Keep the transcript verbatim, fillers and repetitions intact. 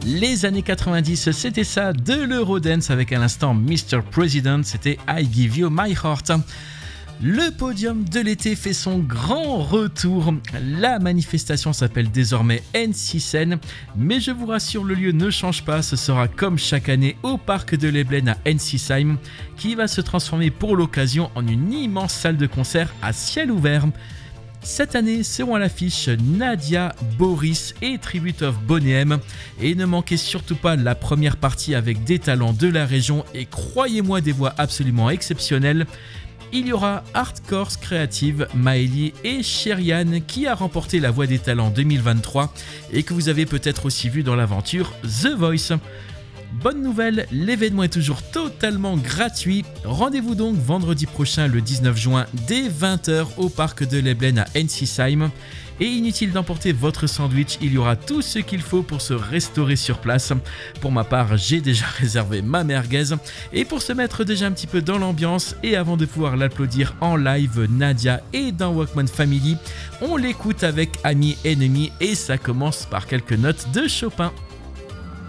Les années quatre-vingt-dix, c'était ça, de l'Eurodance avec à l'instant mister President, c'était I Give You My Heart. Le podium de l'été fait son grand retour. La manifestation s'appelle désormais N C Scene, mais je vous rassure, le lieu ne change pas. Ce sera comme chaque année au parc de l'Eblen à Ensisheim, qui va se transformer pour l'occasion en une immense salle de concert à ciel ouvert. Cette année seront à l'affiche Nadia, Boris et Tribute of Boney M. Et ne manquez surtout pas la première partie avec des talents de la région et croyez-moi des voix absolument exceptionnelles. Il y aura Hardcore Creative, Maëlie et Sherian qui a remporté la Voix des Talents deux mille vingt-trois et que vous avez peut-être aussi vu dans l'aventure The Voice. Bonne nouvelle, l'événement est toujours totalement gratuit. Rendez-vous donc vendredi prochain le dix-neuf juin dès vingt heures au parc de l'Eblen à Ensisheim. Et inutile d'emporter votre sandwich, il y aura tout ce qu'il faut pour se restaurer sur place. Pour ma part, j'ai déjà réservé ma merguez. Et pour se mettre déjà un petit peu dans l'ambiance et avant de pouvoir l'applaudir en live, Nadia est dans Walkman Family. On l'écoute avec Amis Ennemis et ça commence par quelques notes de Chopin.